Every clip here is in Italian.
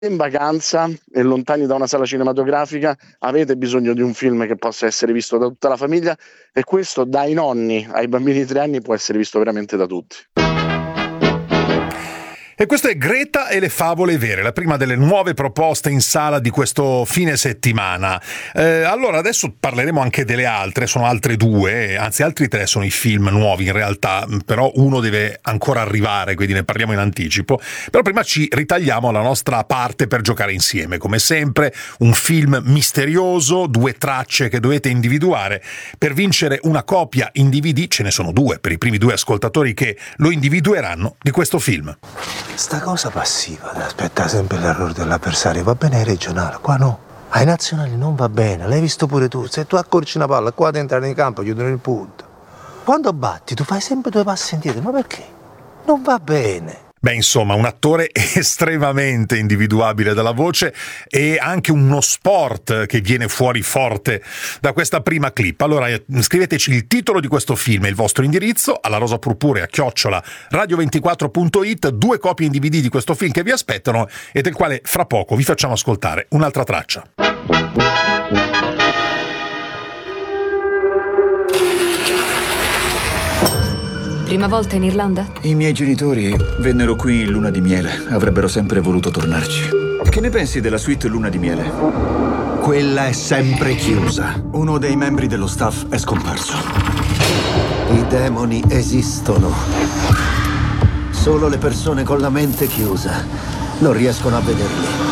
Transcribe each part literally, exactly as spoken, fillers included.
in vacanza e lontani da una sala cinematografica, avete bisogno di un film che possa essere visto da tutta la famiglia, e questo dai nonni ai bambini di tre anni può essere visto veramente da tutti. E questo è Greta e le favole vere, la prima delle nuove proposte in sala di questo fine settimana. Eh, allora, adesso parleremo anche delle altre, sono altre due, anzi altri tre sono i film nuovi in realtà, però uno deve ancora arrivare, quindi ne parliamo in anticipo. Però prima ci ritagliamo la nostra parte per giocare insieme, come sempre, un film misterioso, due tracce che dovete individuare. Per vincere una copia in D V D, ce ne sono due per i primi due ascoltatori che lo individueranno, di questo film. Sta cosa passiva, di aspettare sempre l'errore dell'avversario, va bene ai regionali, qua no. Ai nazionali non va bene, l'hai visto pure tu. Se tu accorci una palla, qua dentro nel campo chiudono il punto. Quando batti, tu fai sempre due passi indietro, ma perché? Non va bene. Beh, insomma, un attore estremamente individuabile dalla voce e anche uno sport che viene fuori forte da questa prima clip. Allora, scriveteci il titolo di questo film e il vostro indirizzo alla rosapurpurea chiocciola radio ventiquattro punto it, due copie in D V D di questo film che vi aspettano e del quale fra poco vi facciamo ascoltare un'altra traccia. Prima volta in Irlanda? I miei genitori vennero qui in luna di miele. Avrebbero sempre voluto tornarci. Che ne pensi della suite luna di miele? Quella è sempre chiusa. Uno dei membri dello staff è scomparso. I demoni esistono. Solo le persone con la mente chiusa non riescono a vederli.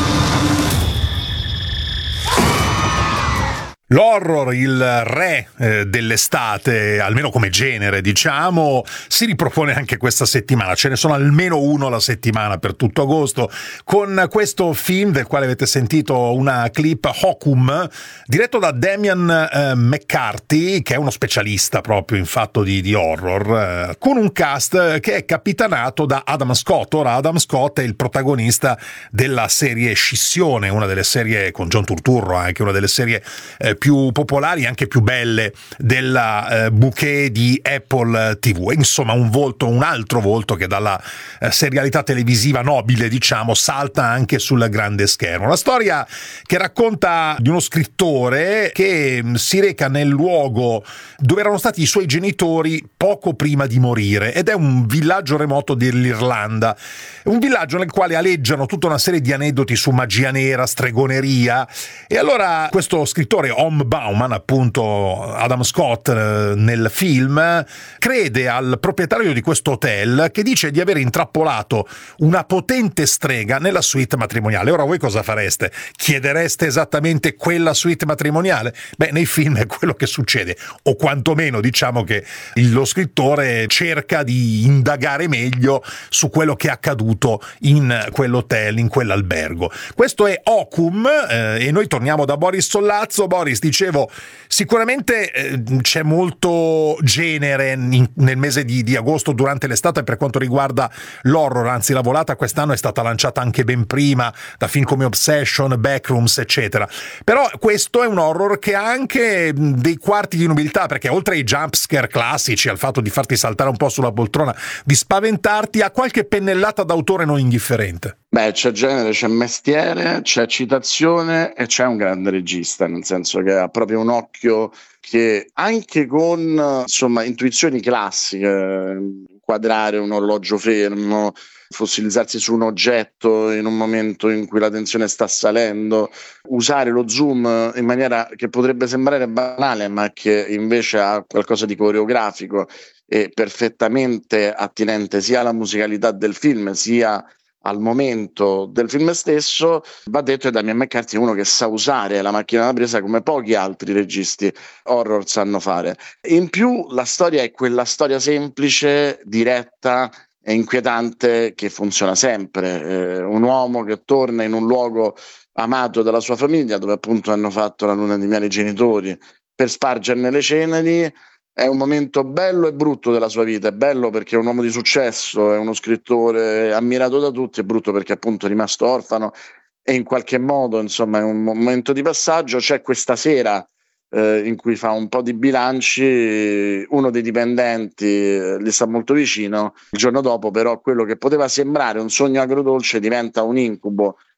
L'horror, il re eh, dell'estate, almeno come genere, diciamo, si ripropone anche questa settimana. Ce ne sono almeno uno alla settimana per tutto agosto, con questo film del quale avete sentito una clip, Hocum, diretto da Damian eh, McCarthy, che è uno specialista proprio in fatto di, di horror, eh, con un cast che è capitanato da Adam Scott. Ora, Adam Scott è il protagonista della serie Scissione, una delle serie con John Turturro, anche una delle serie eh, più popolari e anche più belle della eh, bouquet di Apple T V. Insomma, un volto, un altro volto che dalla eh, serialità televisiva nobile, diciamo, salta anche sul grande schermo. La storia che racconta di uno scrittore che mh, si reca nel luogo dove erano stati i suoi genitori poco prima di morire, ed è un villaggio remoto dell'Irlanda, un villaggio nel quale aleggiano tutta una serie di aneddoti su magia nera, stregoneria. E allora questo scrittore Om Bauman, appunto Adam Scott eh, nel film, crede al proprietario di questo hotel che dice di aver intrappolato una potente strega nella suite matrimoniale. Ora voi cosa fareste? Chiedereste esattamente quella suite matrimoniale? Beh, nei film è quello che succede, o quantomeno diciamo che lo scrittore cerca di indagare meglio su quello che è accaduto in quell'hotel, in quell'albergo. Questo è Hocum eh, e noi torniamo da Boris Sollazzo. Boris, dicevo, sicuramente eh, c'è molto genere in, nel mese di, di agosto, durante l'estate, per quanto riguarda l'horror, anzi la volata quest'anno è stata lanciata anche ben prima da film come Obsession, Backrooms, eccetera. Però questo è un horror che ha anche dei quarti di nobiltà, perché oltre ai jumpscare classici, al fatto di farti saltare un po' sulla poltrona, di spaventarti, ha qualche pennellata d'autore non indifferente. Beh, c'è genere, c'è mestiere, c'è citazione e c'è un grande regista, nel senso che ha proprio un occhio che anche con, insomma, intuizioni classiche, inquadrare un orologio fermo, fossilizzarsi su un oggetto in un momento in cui la tensione sta salendo, usare lo zoom in maniera che potrebbe sembrare banale, ma che invece ha qualcosa di coreografico e perfettamente attinente sia alla musicalità del film, sia al momento del film stesso. Va detto che Damian McCarthy è uno che sa usare la macchina da presa come pochi altri registi horror sanno fare. In più la storia è quella storia semplice, diretta e inquietante che funziona sempre. Eh, un uomo che torna in un luogo amato dalla sua famiglia, dove appunto hanno fatto la luna di miele i genitori, per spargerne le ceneri. È un momento bello e brutto della sua vita. È bello perché è un uomo di successo, è uno scrittore ammirato da tutti, è brutto perché appunto è rimasto orfano e in qualche modo, insomma, è un momento di passaggio. C'è questa sera eh, in cui fa un po' di bilanci, uno dei dipendenti eh, gli sta molto vicino, il giorno dopo però quello che poteva sembrare un sogno agrodolce diventa un incubo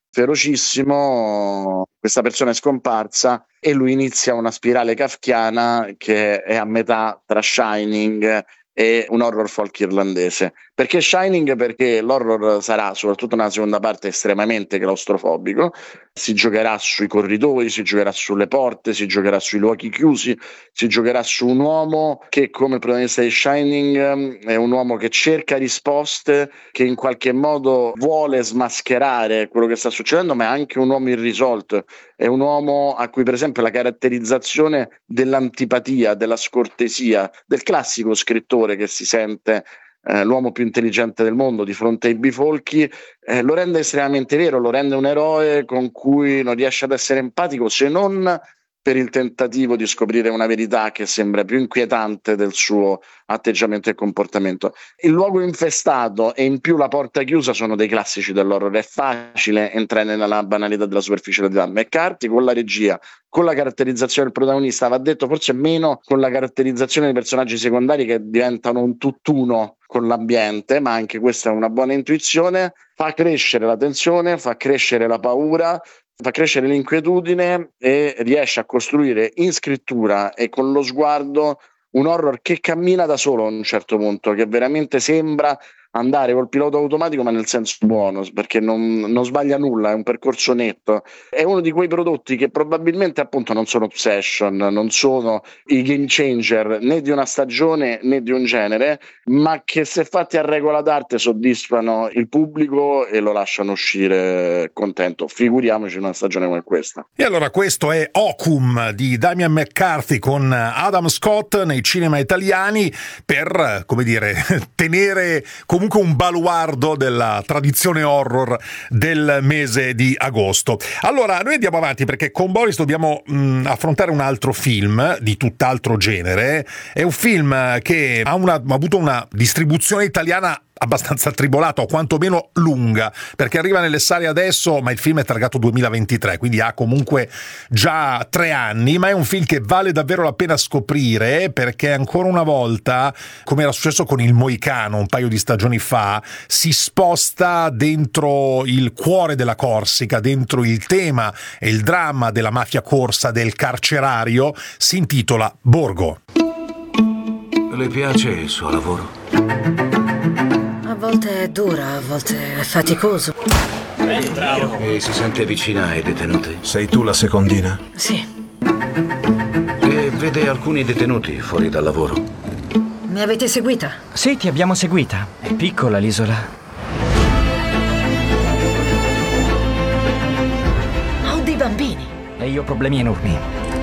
ferocissimo, questa persona è scomparsa e lui inizia una spirale kafkiana che è a metà tra Shining e un horror folk irlandese. Perché Shining? Perché l'horror sarà, soprattutto nella seconda parte, estremamente claustrofobico, si giocherà sui corridoi, si giocherà sulle porte, si giocherà sui luoghi chiusi, si giocherà su un uomo che, come il protagonista di Shining, è un uomo che cerca risposte, che in qualche modo vuole smascherare quello che sta succedendo, ma è anche un uomo irrisolto, è un uomo a cui per esempio la caratterizzazione dell'antipatia, della scortesia, del classico scrittore che si sente Eh, l'uomo più intelligente del mondo di fronte ai bifolchi, eh, lo rende estremamente vero, lo rende un eroe con cui non riesce ad essere empatico, se non per il tentativo di scoprire una verità che sembra più inquietante del suo atteggiamento e comportamento. Il luogo infestato e in più la porta chiusa sono dei classici dell'horror. È facile entrare nella banalità della superficialità. McCarthy con la regia, con la caratterizzazione del protagonista, va detto forse meno con la caratterizzazione dei personaggi secondari che diventano un tutt'uno con l'ambiente, ma anche questa è una buona intuizione, fa crescere la tensione, fa crescere la paura, fa crescere l'inquietudine e riesce a costruire in scrittura e con lo sguardo un horror che cammina da solo a un certo punto, che veramente sembra andare col pilota automatico, ma nel senso buono, perché non, non sbaglia nulla, è un percorso netto. È uno di quei prodotti che probabilmente appunto non sono obsession, non sono i game changer né di una stagione né di un genere, ma che se fatti a regola d'arte soddisfano il pubblico e lo lasciano uscire contento. Figuriamoci una stagione come questa. E allora questo è Ocum di Damian McCarthy con Adam Scott nei cinema italiani per, come dire, tenere comunque un baluardo della tradizione horror del mese di agosto. Allora, noi andiamo avanti perché con Boris dobbiamo mh, affrontare un altro film di tutt'altro genere. È un film che ha, una, ha avuto una distribuzione italiana abbastanza tribolata o quantomeno lunga, perché arriva nelle sale adesso, ma il film è targato duemilaventitré, quindi ha comunque già tre anni, ma è un film che vale davvero la pena scoprire, perché ancora una volta, come era successo con Il Moicano un paio di stagioni fa, si sposta dentro il cuore della Corsica, dentro il tema e il dramma della mafia corsa, del carcerario. Si intitola Borgo. Le piace il suo lavoro? A volte è dura, a volte è faticoso. E si sente vicina ai detenuti? Sei tu la secondina? Sì. E vede alcuni detenuti fuori dal lavoro? Mi avete seguita? Sì, ti abbiamo seguita. È piccola l'isola. Ho dei bambini. E io ho problemi enormi.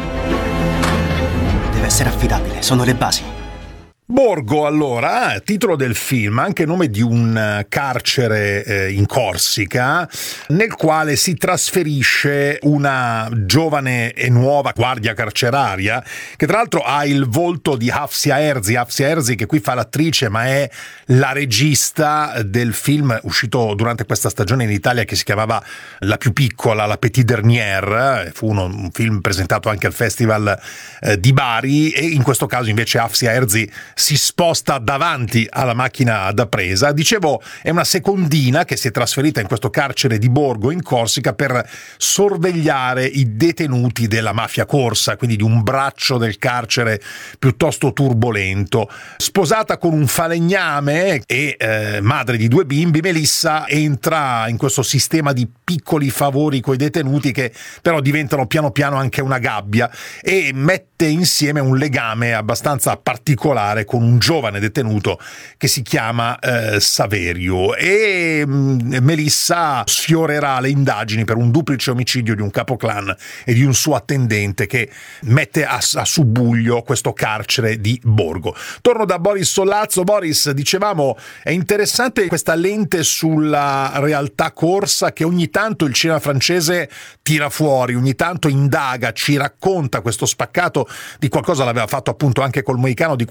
Deve essere affidabile, sono le basi. Borgo, allora, titolo del film, anche nome di un carcere eh, in Corsica, nel quale si trasferisce una giovane e nuova guardia carceraria, che tra l'altro ha il volto di Hafsia Erzi, Hafsia Erzi che qui fa l'attrice, ma è la regista del film uscito durante questa stagione in Italia che si chiamava La più piccola, La Petite Dernière, fu uno, un film presentato anche al Festival eh, di Bari, e in questo caso invece Hafsia Erzi si sposta davanti alla macchina da presa. Dicevo, è una secondina che si è trasferita in questo carcere di Borgo in Corsica per sorvegliare i detenuti della mafia corsa, quindi di un braccio del carcere piuttosto turbolento. Sposata con un falegname e eh, madre di due bimbi, Melissa entra in questo sistema di piccoli favori coi detenuti che però diventano piano piano anche una gabbia, e mette insieme un legame abbastanza particolare con un giovane detenuto che si chiama eh, Saverio, e mh, Melissa sfiorerà le indagini per un duplice omicidio di un capoclan e di un suo attendente che mette a, a subbuglio questo carcere di Borgo. Torno da Boris Sollazzo. Boris, dicevamo, è interessante questa lente sulla realtà corsa che ogni tanto il cinema francese tira fuori, ogni tanto indaga, ci racconta questo spaccato di qualcosa, l'aveva fatto appunto anche col Moicano, di qualcosa che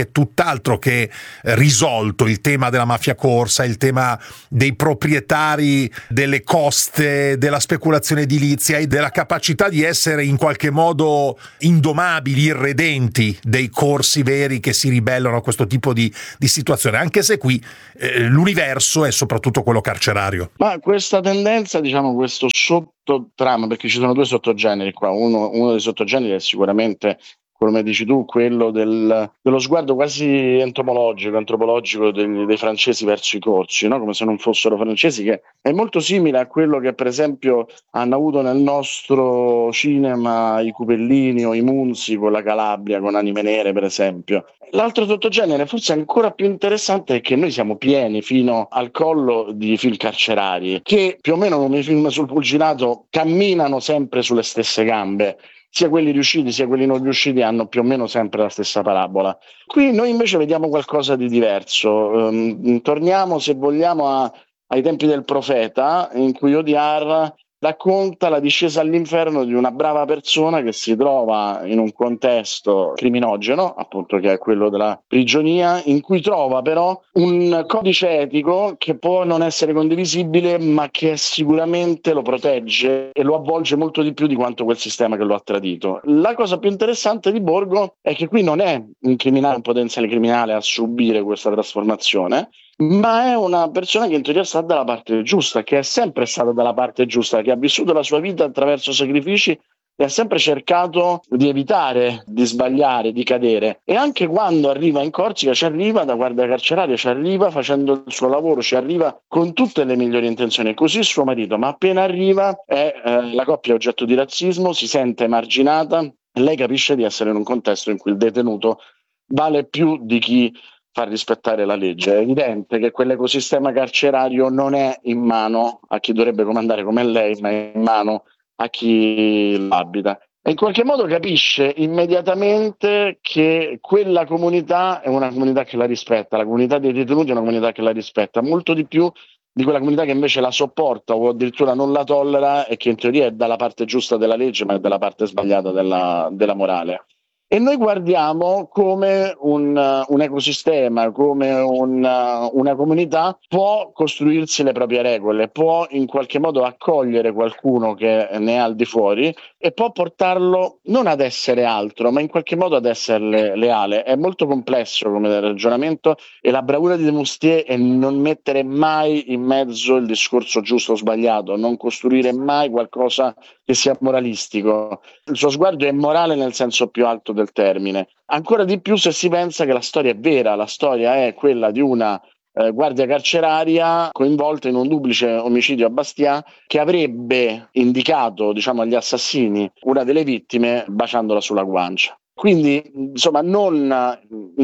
che è tutt'altro che risolto, il tema della mafia corsa, il tema dei proprietari delle coste, della speculazione edilizia e della capacità di essere in qualche modo indomabili, irredenti dei corsi veri che si ribellano a questo tipo di, di situazione, anche se qui eh, l'universo è soprattutto quello carcerario. Ma questa tendenza, diciamo, questo sottotrama, perché ci sono due sottogeneri qua, uno, uno dei sottogeneri è sicuramente, come dici tu, quello del, dello sguardo quasi entomologico, antropologico dei, dei francesi verso i corsi, no? Come se non fossero francesi, che è molto simile a quello che per esempio hanno avuto nel nostro cinema i Cupellini o i Munzi con la Calabria, con Anime Nere per esempio. L'altro sottogenere, forse ancora più interessante, è che noi siamo pieni fino al collo di film carcerari che più o meno come i film sul pugilato camminano sempre sulle stesse gambe. Sia quelli riusciti sia quelli non riusciti hanno più o meno sempre la stessa parabola. Qui noi invece vediamo qualcosa di diverso. Um, torniamo, se vogliamo, a, ai tempi del Profeta, in cui Audiard racconta la discesa all'inferno di una brava persona che si trova in un contesto criminogeno, appunto che è quello della prigionia, in cui trova però un codice etico che può non essere condivisibile, ma che sicuramente lo protegge e lo avvolge molto di più di quanto quel sistema che lo ha tradito. La cosa più interessante di Borgo è che qui non è un criminale, un potenziale criminale a subire questa trasformazione, ma è una persona che in teoria sta dalla parte giusta, che è sempre stata dalla parte giusta, che ha vissuto la sua vita attraverso sacrifici e ha sempre cercato di evitare di sbagliare, di cadere. E anche quando arriva in Corsica ci arriva da guardia carceraria, ci arriva facendo il suo lavoro, ci arriva con tutte le migliori intenzioni. Così suo marito, ma appena arriva è eh, la coppia è oggetto di razzismo, si sente emarginata e lei capisce di essere in un contesto in cui il detenuto vale più di chi far rispettare la legge. È evidente che quell'ecosistema carcerario non è in mano a chi dovrebbe comandare come lei, ma è in mano a chi l'abita. E in qualche modo capisce immediatamente che quella comunità è una comunità che la rispetta, la comunità dei detenuti è una comunità che la rispetta, molto di più di quella comunità che invece la sopporta o addirittura non la tollera e che in teoria è dalla parte giusta della legge, ma è dalla parte sbagliata della, della morale. E noi guardiamo come un, un ecosistema, come un, una comunità può costruirsi le proprie regole, può in qualche modo accogliere qualcuno che ne è al di fuori e può portarlo non ad essere altro, ma in qualche modo ad essere leale. È molto complesso come ragionamento e la bravura di Desmoustier è non mettere mai in mezzo il discorso giusto o sbagliato, non costruire mai qualcosa che sia moralistico. Il suo sguardo è morale nel senso più alto del termine, ancora di più se si pensa che la storia è vera, la storia è quella di una eh, guardia carceraria coinvolta in un duplice omicidio a Bastia che avrebbe indicato, diciamo, agli assassini una delle vittime baciandola sulla guancia. Quindi, insomma, non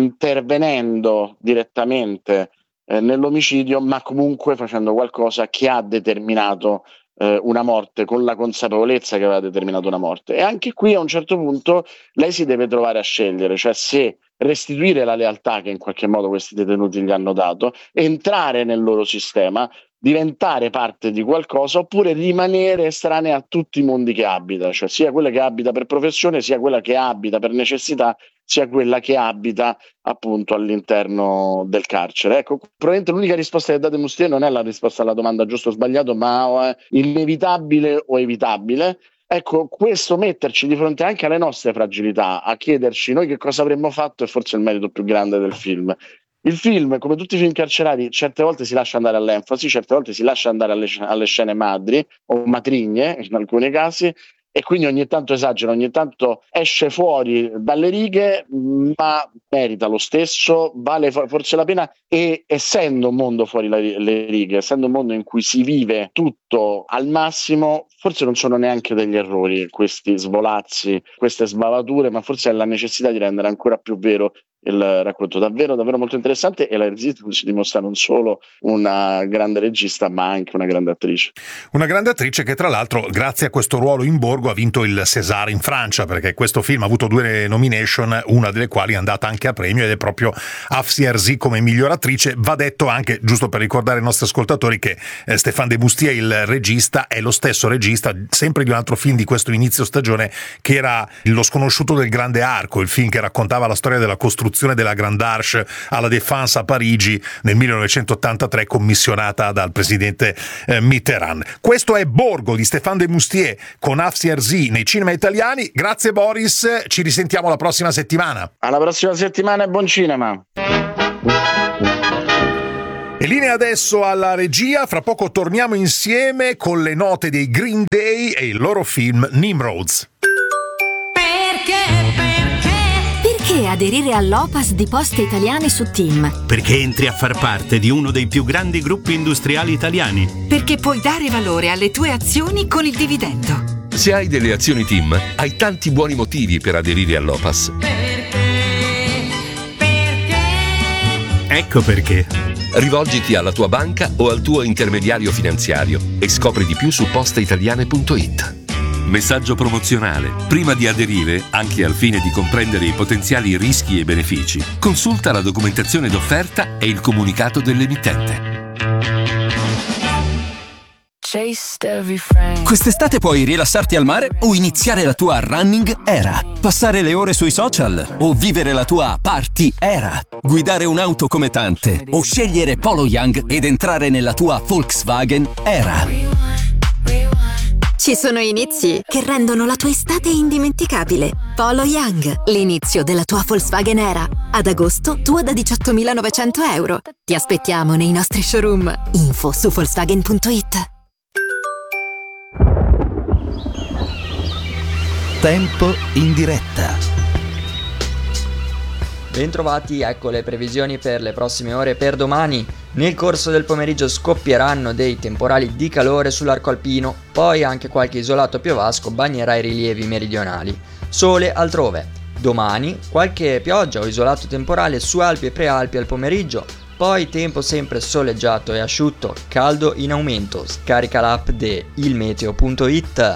intervenendo direttamente eh, nell'omicidio, ma comunque facendo qualcosa che ha determinato una morte, con la consapevolezza che aveva determinato una morte. E anche qui a un certo punto lei si deve trovare a scegliere, cioè se restituire la lealtà che in qualche modo questi detenuti gli hanno dato, entrare nel loro sistema, diventare parte di qualcosa, oppure rimanere estranea a tutti i mondi che abita, cioè sia quella che abita per professione, sia quella che abita per necessità, sia quella che abita appunto all'interno del carcere. Ecco, probabilmente l'unica risposta che dà Desmoustier non è la risposta alla domanda giusto o sbagliato, ma è inevitabile o evitabile. Ecco, questo metterci di fronte anche alle nostre fragilità, a chiederci noi che cosa avremmo fatto, è forse il merito più grande del film. Il film, come tutti i film carcerari, certe volte si lascia andare all'enfasi, certe volte si lascia andare alle, alle scene madri o matrigne in alcuni casi, e quindi ogni tanto esagera, ogni tanto esce fuori dalle righe, ma merita lo stesso, vale forse la pena. E essendo un mondo fuori le righe, essendo un mondo in cui si vive tutto al massimo, forse non sono neanche degli errori questi svolazzi, queste sbavature, ma forse è la necessità di rendere ancora più vero il racconto. Davvero davvero molto interessante, e la Erzito si dimostra non solo una grande regista ma anche una grande attrice una grande attrice che tra l'altro grazie a questo ruolo in Borgo ha vinto il César in Francia, perché questo film ha avuto due nomination, una delle quali è andata anche a premio ed è proprio Afsi Herzi come miglior attrice. Va detto anche, giusto per ricordare ai nostri ascoltatori, che eh, Stéphane Desmoustier, il regista, è lo stesso regista sempre di un altro film di questo inizio stagione che era Lo sconosciuto del grande arco, il film che raccontava la storia della costruzione costruzione della Grande Arche à la Défense a Parigi nel millenovecentottantatré, commissionata dal presidente eh, Mitterrand. Questo è Borgo di Stéphane de Moustier con Afsi Arzi nei cinema italiani. Grazie Boris, ci risentiamo la prossima settimana. Alla prossima settimana e buon cinema. E linea adesso alla regia, fra poco torniamo insieme con le note dei Green Day e il loro film Nimrods. Perché, perché? Perché aderire all'O P A S di Poste Italiane su TIM? Perché entri a far parte di uno dei più grandi gruppi industriali italiani. Perché puoi dare valore alle tue azioni con il dividendo. Se hai delle azioni TIM, hai tanti buoni motivi per aderire all'O P A S. Perché? Perché? Ecco perché. Rivolgiti alla tua banca o al tuo intermediario finanziario e scopri di più su posteitaliane punto it. Messaggio promozionale. Prima di aderire, anche al fine di comprendere i potenziali rischi e benefici, consulta la documentazione d'offerta e il comunicato dell'emittente. Quest'estate puoi rilassarti al mare o iniziare la tua running era, passare le ore sui social o vivere la tua party era, guidare un'auto come tante o scegliere Polo Young ed entrare nella tua Volkswagen era. Ci sono inizi che rendono la tua estate indimenticabile. Polo Young, l'inizio della tua Volkswagen era. Ad agosto, tua da diciottomilanovecento euro. Ti aspettiamo nei nostri showroom. Info su volkswagen punto it. Tempo in diretta. Bentrovati, ecco le previsioni per le prossime ore. Per domani, nel corso del pomeriggio scoppieranno dei temporali di calore sull'arco alpino, poi anche qualche isolato piovasco bagnerà i rilievi meridionali. Sole altrove. Domani qualche pioggia o isolato temporale su Alpi e Prealpi al pomeriggio, poi tempo sempre soleggiato e asciutto, caldo in aumento. Scarica l'app di ilmeteo punto it.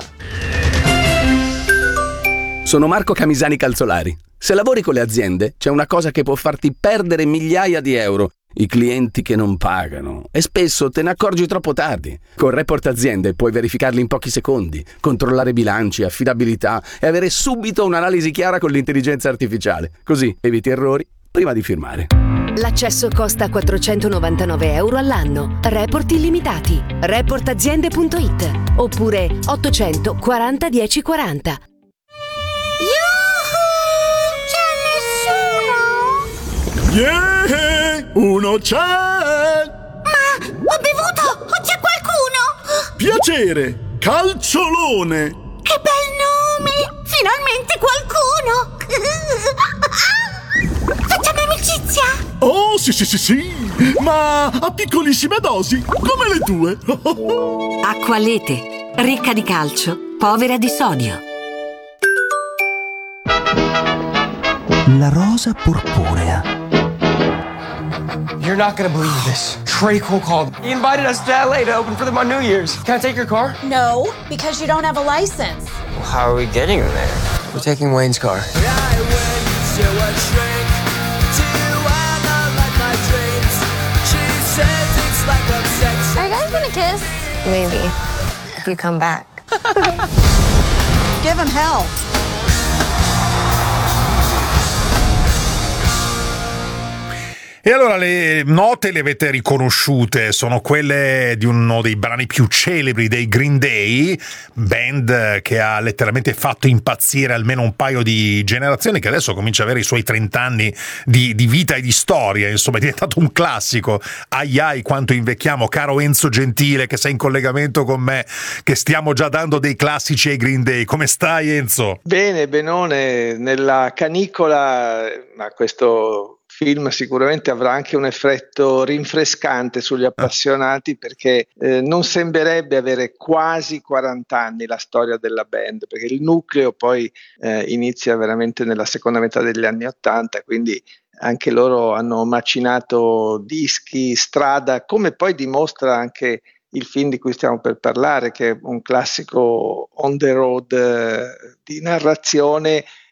Sono Marco Camisani Calzolari. Se lavori con le aziende, c'è una cosa che può farti perdere migliaia di euro: i clienti che non pagano. E spesso te ne accorgi troppo tardi. Con Report Aziende puoi verificarli in pochi secondi, controllare bilanci, affidabilità e avere subito un'analisi chiara con l'intelligenza artificiale. Così eviti errori prima di firmare. L'accesso costa quattrocentonovantanove euro all'anno. Report illimitati. report aziende punto it oppure ottocento quaranta dieci quaranta. Yeah, uno c'è! Ma ho bevuto! O c'è qualcuno? Piacere, Calciolone! Che bel nome! Finalmente qualcuno! Facciamo amicizia? Oh, sì, sì, sì, sì! Ma a piccolissime dosi, come le tue! Acqualete, ricca di calcio, povera di sodio. La rosa purpurea. You're not gonna believe this. Trey Cole called. He invited us to L A to open for them on New Year's. Can I take your car? No, because you don't have a license. Well, how are we getting her there? We're taking Wayne's car. I went to a shrink to analyze my dreams. She says it's like a sex. Are you guys gonna kiss? Maybe. If you come back. Give him hell. E allora le note le avete riconosciute, sono quelle di uno dei brani più celebri dei Green Day, band che ha letteralmente fatto impazzire almeno un paio di generazioni, che adesso comincia ad avere i suoi trenta anni di, di vita e di storia, insomma è diventato un classico. Ai ai quanto invecchiamo, caro Enzo Gentile che sei in collegamento con me, che stiamo già dando dei classici ai Green Day. Come stai, Enzo? Bene, benone, nella canicola, ma questo film sicuramente avrà anche un effetto rinfrescante sugli appassionati, perché eh, non sembrerebbe avere quasi quaranta anni la storia della band, perché il nucleo poi eh, inizia veramente nella seconda metà degli anni ottanta, quindi anche loro hanno macinato dischi, strada, come poi dimostra anche il film di cui stiamo per parlare, che è un classico on the road eh, di narrazione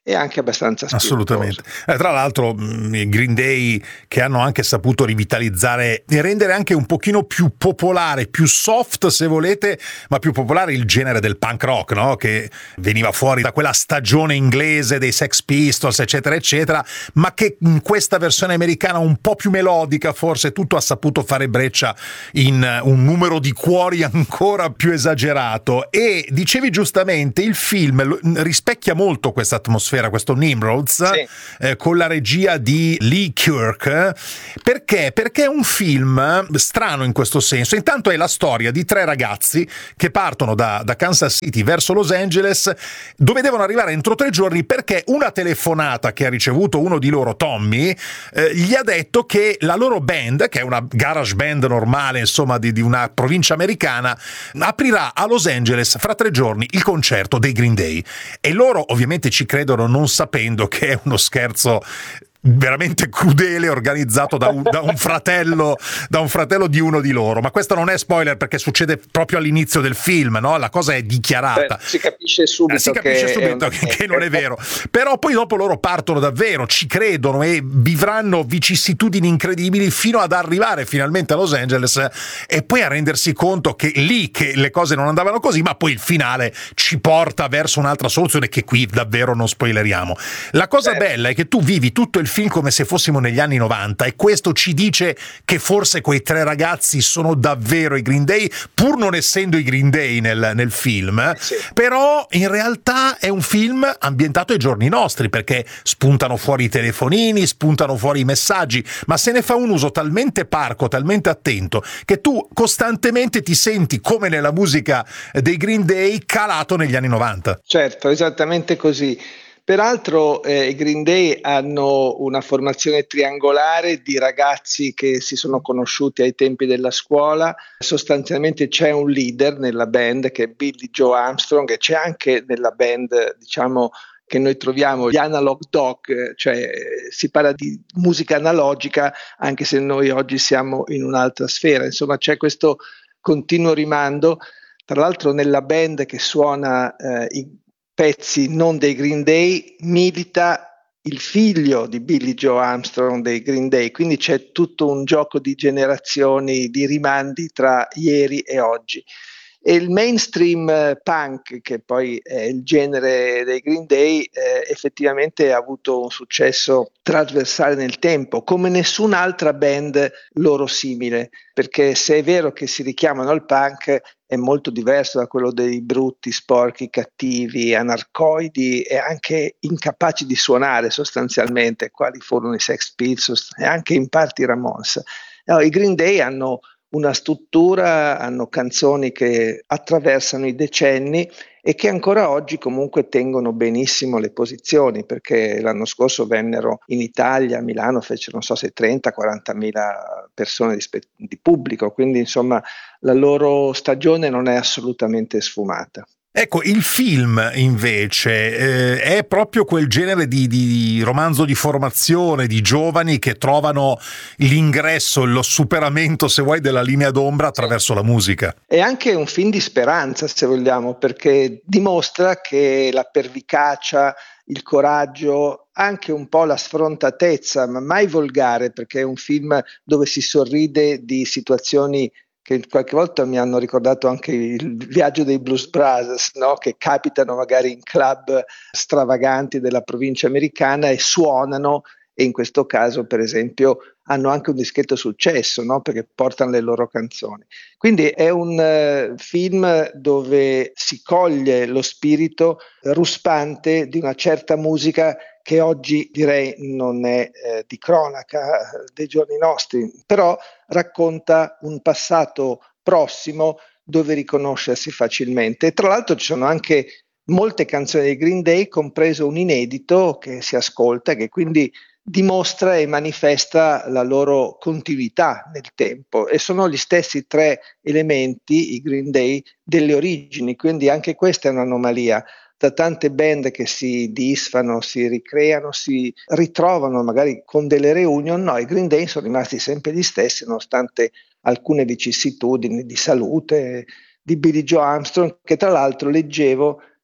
e anche abbastanza spiritoso. Assolutamente. Eh, tra l'altro i Green Day, che hanno anche saputo rivitalizzare e rendere anche un pochino più popolare, più soft se volete, ma più popolare il genere del punk rock, no? Che veniva fuori da quella stagione inglese dei Sex Pistols, eccetera eccetera, ma che in questa versione americana un po' più melodica forse tutto ha saputo fare breccia in un numero di cuori ancora più esagerato. E dicevi giustamente, il film rispecchia molto questa atmosfera, questo Nimrods, sì. eh, con la regia di Lee Kirk. Perché? Perché è un film strano in questo senso. Intanto è la storia di tre ragazzi che partono da, da Kansas City verso Los Angeles, dove devono arrivare entro tre giorni perché una telefonata che ha ricevuto uno di loro, Tommy, eh, gli ha detto che la loro band, che è una garage band normale, insomma, di, di una provincia americana, aprirà a Los Angeles fra tre giorni il concerto dei Green Day. E loro ovviamente ci credono, non sapendo che è uno scherzo veramente crudele organizzato da un, da un fratello da un fratello di uno di loro, ma questo non è spoiler perché succede proprio all'inizio del film, no? La cosa è dichiarata. Beh, si capisce subito, eh, si capisce che, subito è che, che non è vero, però poi dopo loro partono davvero, ci credono e vivranno vicissitudini incredibili fino ad arrivare finalmente a Los Angeles e poi a rendersi conto che lì che le cose non andavano così, ma poi il finale ci porta verso un'altra soluzione che qui davvero non spoileriamo. La cosa certo. bella è che tu vivi tutto il film come se fossimo negli anni novanta e questo ci dice che forse quei tre ragazzi sono davvero i Green Day, pur non essendo i Green Day nel, nel film, sì. Però in realtà è un film ambientato ai giorni nostri perché spuntano fuori i telefonini, spuntano fuori i messaggi, ma se ne fa un uso talmente parco, talmente attento che tu costantemente ti senti come nella musica dei Green Day calato negli anni novanta. Certo, esattamente così. Peraltro eh, i Green Day hanno una formazione triangolare di ragazzi che si sono conosciuti ai tempi della scuola. Sostanzialmente c'è un leader nella band che è Billy Joe Armstrong e c'è anche nella band, diciamo, che noi troviamo gli Analog Dog, cioè si parla di musica analogica anche se noi oggi siamo in un'altra sfera. Insomma c'è questo continuo rimando. Tra l'altro nella band che suona eh, i pezzi non dei Green Day milita il figlio di Billy Joe Armstrong dei Green Day, quindi c'è tutto un gioco di generazioni, di rimandi tra ieri e oggi. E il mainstream punk, che poi è il genere dei Green Day, eh, effettivamente ha avuto un successo trasversale nel tempo, come nessun'altra band loro simile, perché se è vero che si richiamano al punk, è molto diverso da quello dei brutti, sporchi, cattivi, anarcoidi e anche incapaci di suonare sostanzialmente, quali furono i Sex Pistols e anche in parte i Ramones. No, i Green Day hanno una struttura, hanno canzoni che attraversano i decenni e che ancora oggi comunque tengono benissimo le posizioni, perché l'anno scorso vennero in Italia, a Milano fecero non so se trenta quaranta mila persone di, spe- di pubblico, quindi insomma la loro stagione non è assolutamente sfumata. Ecco, il film invece eh, è proprio quel genere di, di romanzo di formazione di giovani che trovano l'ingresso, lo superamento, se vuoi, della linea d'ombra attraverso la musica. È anche un film di speranza, se vogliamo, perché dimostra che la pervicacia, il coraggio, anche un po' la sfrontatezza, ma mai volgare, perché è un film dove si sorride di situazioni che qualche volta mi hanno ricordato anche il viaggio dei Blues Brothers, no? Che capitano magari in club stravaganti della provincia americana e suonano, e in questo caso per esempio hanno anche un discreto successo, no? Perché portano le loro canzoni. Quindi è un uh, film dove si coglie lo spirito ruspante di una certa musica che oggi direi non è eh, di cronaca dei giorni nostri, però racconta un passato prossimo dove riconoscersi facilmente. E tra l'altro ci sono anche molte canzoni dei Green Day, compreso un inedito che si ascolta, che quindi dimostra e manifesta la loro continuità nel tempo, e sono gli stessi tre elementi, i Green Day, delle origini, quindi anche questa è un'anomalia. Da tante band che si disfano, si ricreano, si ritrovano magari con delle reunion, no, i Green Day sono rimasti sempre gli stessi nonostante alcune vicissitudini di salute di Billy Joe Armstrong, che tra l'altro leggevo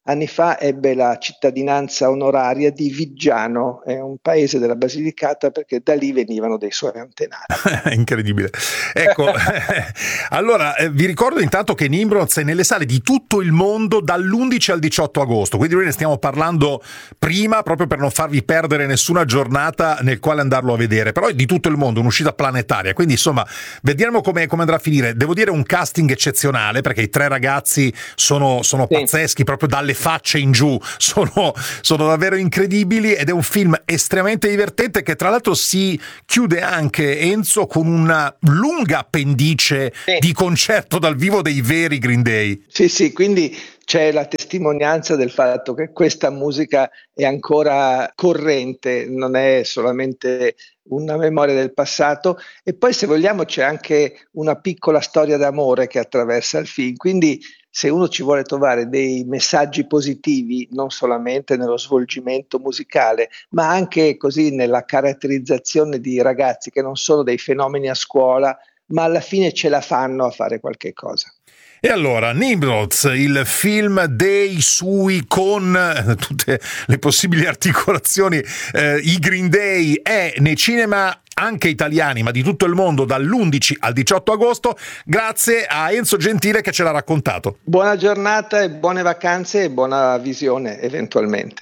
anni fa ebbe la cittadinanza onoraria di Viggiano, è un paese della Basilicata, perché da lì venivano dei suoi antenati. Incredibile. Ecco, allora eh, vi ricordo intanto che Nimrods è nelle sale di tutto il mondo dall'undici al diciotto agosto, quindi noi ne stiamo parlando prima proprio per non farvi perdere nessuna giornata nel quale andarlo a vedere, però è di tutto il mondo, un'uscita planetaria, quindi insomma vediamo come, come andrà a finire. Devo dire un casting eccezionale, perché i tre ragazzi sono, sono sì. pazzeschi, proprio dalle facce in giù, sono, sono davvero incredibili, ed è un film estremamente divertente che tra l'altro si chiude anche, Enzo, con una lunga appendice sì. di concerto dal vivo dei veri Green Day. Sì, sì, quindi c'è la testimonianza del fatto che questa musica è ancora corrente, non è solamente una memoria del passato, e poi se vogliamo c'è anche una piccola storia d'amore che attraversa il film, quindi se uno ci vuole trovare dei messaggi positivi non solamente nello svolgimento musicale, ma anche così nella caratterizzazione di ragazzi che non sono dei fenomeni a scuola, ma alla fine ce la fanno a fare qualche cosa. E allora, Nimrods, il film dei sui con eh, tutte le possibili articolazioni, eh, i Green Day, è nei cinema anche italiani, ma di tutto il mondo, dall'undici al diciotto agosto, grazie a Enzo Gentile che ce l'ha raccontato. Buona giornata e buone vacanze e buona visione eventualmente.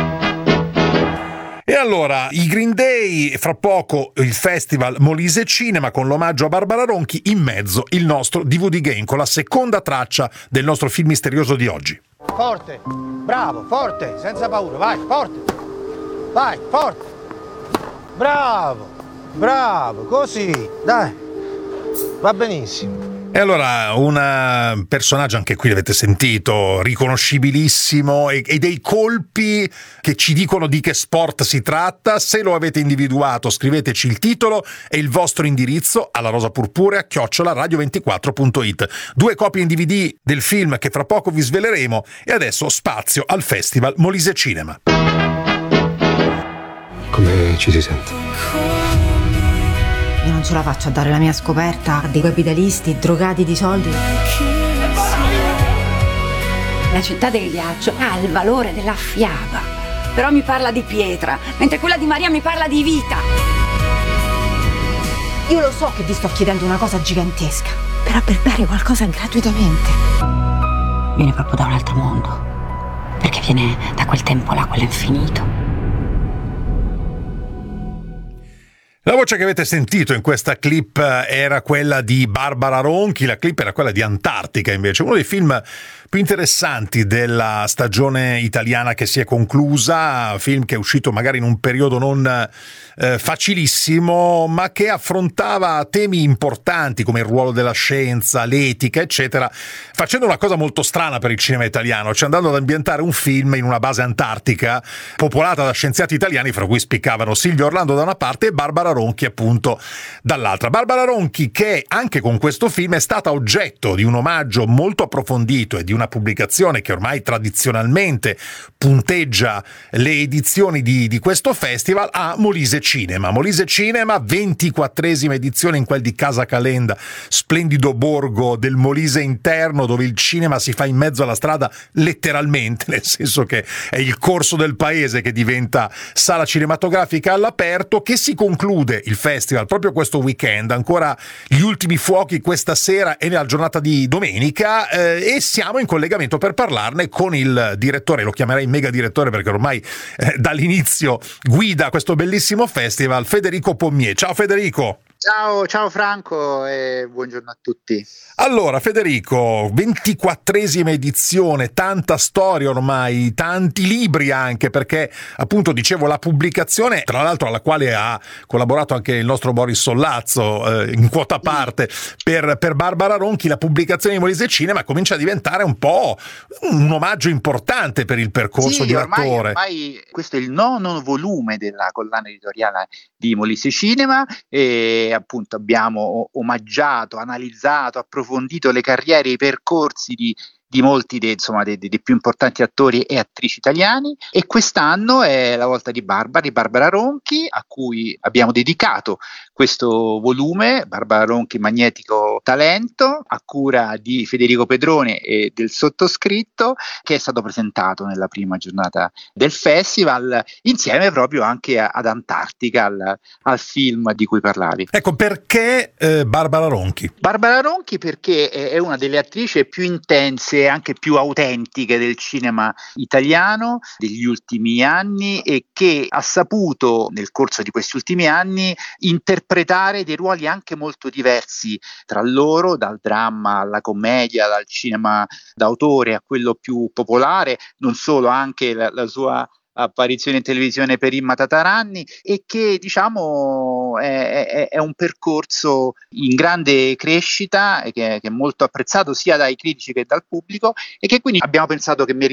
E allora, i Green Day, fra poco il festival Molise Cinema con l'omaggio a Barbara Ronchi, in mezzo il nostro D V D Game con la seconda traccia del nostro film misterioso di oggi. Forte, bravo, forte, senza paura, vai, forte, vai, forte, bravo, bravo, così, dai, va benissimo. E allora, un personaggio, anche qui l'avete sentito, riconoscibilissimo, e, e dei colpi che ci dicono di che sport si tratta. Se lo avete individuato, scriveteci il titolo e il vostro indirizzo alla rosa purpurea chiocciola radio ventiquattro punto it. Due copie in D V D del film che fra poco vi sveleremo, e adesso spazio al Festival Molise Cinema. Come ci si sente? Io non ce la faccio a dare la mia scoperta a dei capitalisti drogati di soldi. La città del ghiaccio ha il valore della fiaba, però mi parla di pietra, mentre quella di Maria mi parla di vita. Io lo so che vi sto chiedendo una cosa gigantesca, però per dare qualcosa gratuitamente. Viene proprio da un altro mondo, perché viene da quel tempo là, quello infinito. La voce che avete sentito in questa clip era quella di Barbara Ronchi, la clip era quella di Antartica invece, uno dei film più interessanti della stagione italiana che si è conclusa, film che è uscito magari in un periodo non eh, facilissimo, ma che affrontava temi importanti come il ruolo della scienza, l'etica, eccetera, facendo una cosa molto strana per il cinema italiano, cioè andando ad ambientare un film in una base antartica popolata da scienziati italiani, fra cui spiccavano Silvio Orlando da una parte e Barbara Ronchi appunto dall'altra. Barbara Ronchi che anche con questo film è stata oggetto di un omaggio molto approfondito e di una pubblicazione che ormai tradizionalmente punteggia le edizioni di, di questo festival, a Molise Cinema. Molise Cinema, ventiquattresima edizione in quel di Casa Calenda, splendido borgo del Molise interno dove il cinema si fa in mezzo alla strada letteralmente, nel senso che è il corso del paese che diventa sala cinematografica all'aperto, che si conclude il festival proprio questo weekend, ancora gli ultimi fuochi questa sera e nella giornata di domenica, eh, e siamo in collegamento per parlarne con il direttore, lo chiamerei mega direttore perché ormai eh, dall'inizio guida questo bellissimo festival, Federico Pommier. Ciao Federico! Ciao, ciao Franco e buongiorno a tutti. Allora Federico, ventiquattresima edizione, tanta storia ormai, tanti libri anche, perché appunto dicevo la pubblicazione, tra l'altro alla quale ha collaborato anche il nostro Boris Sollazzo eh, in quota parte per, per Barbara Ronchi, la pubblicazione di Molise Cinema comincia a diventare un po' un omaggio importante per il percorso sì, di ormai, attore. Ormai questo è il nono volume della collana editoriale di Molise Cinema e appunto abbiamo omaggiato, analizzato, approfondito le carriere e i percorsi di, di molti dei, insomma, dei, dei più importanti attori e attrici italiani, e quest'anno è la volta di Barbara, di Barbara Ronchi, a cui abbiamo dedicato questo volume, Barbara Ronchi Magnetico Talento, a cura di Federico Pedrone e del sottoscritto, che è stato presentato nella prima giornata del festival, insieme proprio anche a, ad Antartica, al, al film di cui parlavi. Ecco, perché eh, Barbara Ronchi? Barbara Ronchi perché è una delle attrici più intense e anche più autentiche del cinema italiano degli ultimi anni, e che ha saputo nel corso di questi ultimi anni interpretare dei ruoli anche molto diversi tra loro, dal dramma alla commedia, dal cinema d'autore a quello più popolare, non solo, anche la, la sua apparizione in televisione per Imma Tataranni, e che diciamo è, è, è un percorso in grande crescita, che, che è molto apprezzato sia dai critici che dal pubblico, e che quindi abbiamo pensato che